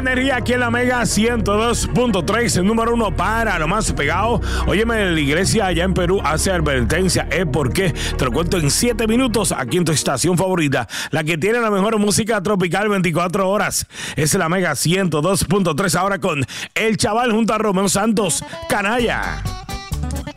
energía aquí en la Mega 102.3, el número 1 para lo más pegado. Óyeme, la iglesia allá en Perú hace advertencia. ¿Por qué? Te lo cuento en 7 minutos aquí en tu estación favorita, la que tiene la mejor música tropical 24 horas. Es la Mega 102.3 ahora con El Chaval junto a Romeo Santos, Canalla.